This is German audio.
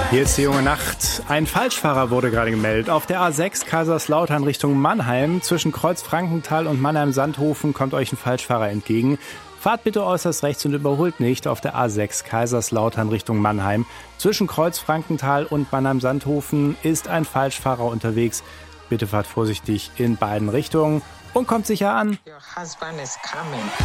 Hier ist die junge Nacht. Ein Falschfahrer wurde gerade gemeldet. Auf der A6 Kaiserslautern Richtung Mannheim. Zwischen Kreuz Frankenthal und Mannheim-Sandhofen kommt euch ein Falschfahrer entgegen. Fahrt bitte äußerst rechts und überholt nicht auf der A6 Kaiserslautern Richtung Mannheim. Zwischen Kreuz Frankenthal und Mannheim-Sandhofen ist ein Falschfahrer unterwegs. Bitte fahrt vorsichtig in beiden Richtungen und kommt sicher an. Your husband is coming.